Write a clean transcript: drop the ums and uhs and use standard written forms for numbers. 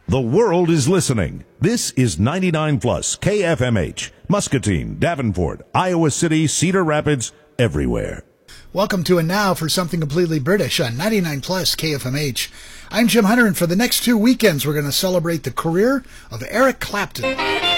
The world is listening. This is 99 Plus KFMH, Muscatine, Davenport, Iowa City, Cedar Rapids, everywhere. Welcome to And Now for something completely British on 99 Plus KFMH. I'm Jim Hunter, and for the next 2 weekends, we're going to celebrate the career of Eric Clapton.